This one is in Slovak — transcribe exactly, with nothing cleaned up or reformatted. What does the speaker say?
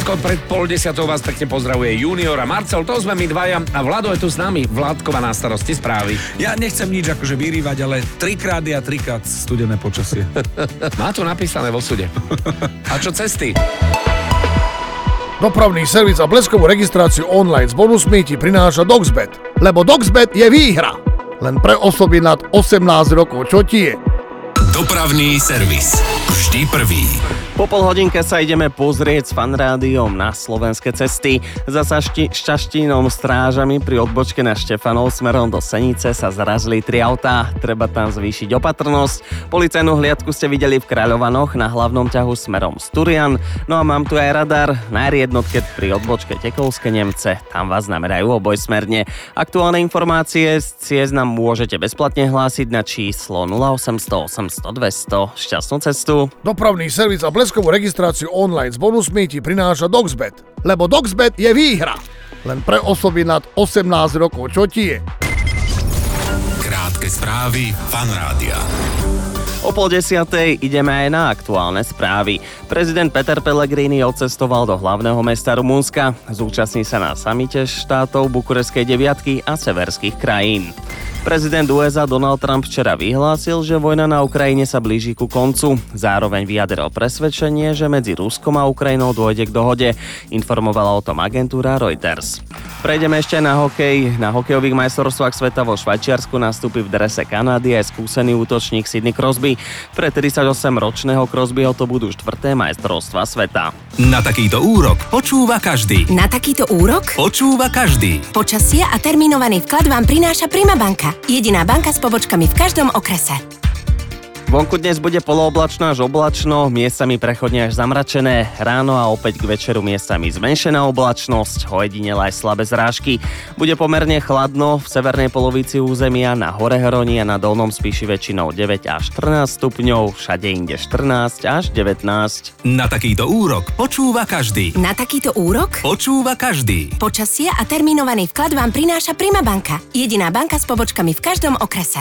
krátko pred pol desiatou vás pekne pozdravuje Junior a Marcel, to sme my dvaja a Vlado je tu s nami. Vládkova na starosti správy. Ja nechcem nič akože vyrývať, ale trikrát a trikrát studené počasie. Má tu napísané vo súde. A čo cesty? Dopravný servis a bleskovú registráciu online s bonusmi ti prináša Doxbet. Lebo Doxbet je výhra. Len pre osoby nad osemnásť rokov. Čo ti je? Dopravný servis. Vždy prvý. Po pol hodinke sa ideme pozrieť s Fanrádiom na slovenské cesty. Za Sašti- Šaštínom strážami pri odbočke na Štefanov smerom do Senice sa zrazili tri autá. Treba tam zvýšiť opatrnosť. Policajnú hliadku ste videli v Kráľovanoch na hlavnom ťahu smerom z Turian. No a mám tu aj radar na er jednotke pri odbočke Tekovské Nemce. Tam vás namerajú obojsmerne. Aktuálne informácie z ciest nám môžete bezplatne hlásiť na číslo nula osemsto osemsto dvesto. Šťastnú cestu. Dopravný servis a bleskovú registráciu online s bonusmi ti prináša Doxbet. Lebo Doxbet je výhra. Len pre osoby nad osemnásť rokov. Čo ti je? Krátke správy Fanrádia. O pol desiatej ideme aj na aktuálne správy. Prezident Peter Pellegrini odcestoval do hlavného mesta Rumunska. Zúčastní sa na samite štátov Bukurešskej deviatky a severských krajín. Prezident ú es á Donald Trump včera vyhlásil, že vojna na Ukrajine sa blíži ku koncu. Zároveň vyjadril presvedčenie, že medzi Ruskom a Ukrajinou dôjde k dohode. Informovala o tom agentúra Reuters. Prejdeme ešte na hokej. Na hokejových majstrovstvách sveta vo Švajčiarsku nastúpi v drese Kanady aj skúsený útočník Sidney Crosby. Pre tridsaťosemročného Crosbyho to budú štvrté majstrovstvá sveta. Na takýto úrok počúva každý. Na takýto úrok Počúva každý. počasie a termínovaný vklad vám prináša Prima banka. Jediná banka s pobočkami v každom okrese. Vonku dnes bude polooblačno až oblačno, miestami prechodne až zamračené. Ráno a opäť k večeru miestami zmenšená oblačnosť, ojedinele aj slabé zrážky. Bude pomerne chladno v severnej polovici územia, na hore Hroni a na dolnom Spiši väčšinou deväť až štrnásť stupňov, všade inde štrnásť až devätnásť. Na takýto úrok počúva každý. Na takýto úrok Počúva každý. počasie a termínovaný vklad vám prináša Prima banka. Jediná banka s pobočkami v každom okrese.